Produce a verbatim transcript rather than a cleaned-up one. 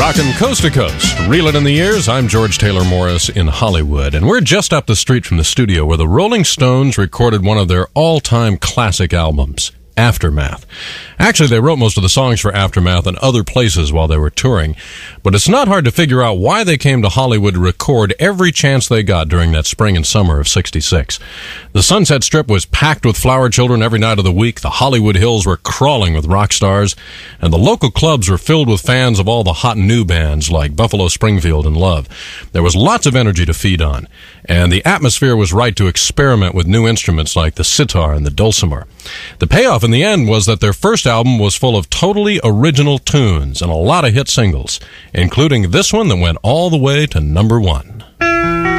Rockin' coast to coast. Reel it in the years. I'm George Taylor Morris in Hollywood, and we're just up the street from the studio where the Rolling Stones recorded one of their all-time classic albums, Aftermath. Actually, they wrote most of the songs for Aftermath in other places while they were touring, but it's not hard to figure out why they came to Hollywood to record every chance they got during that spring and summer of sixty-six. The Sunset Strip was packed with flower children every night of the week, the Hollywood Hills were crawling with rock stars, and the local clubs were filled with fans of all the hot new bands like Buffalo Springfield and Love. There was lots of energy to feed on, and the atmosphere was right to experiment with new instruments like the sitar and the dulcimer. The payoff in the end was that their first album was full of totally original tunes and a lot of hit singles, including this one that went all the way to number one.